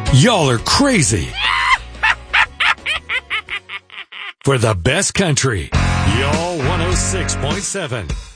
Y'all are crazy. For the best country, Y'all 106.7.